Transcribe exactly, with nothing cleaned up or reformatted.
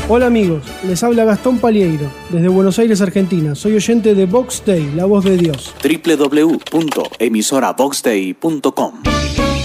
Hola amigos, les habla Gastón Palieiro, desde Buenos Aires, Argentina. Soy oyente de Vox Day, la voz de Dios. doble u doble u doble u punto emisora vox day punto com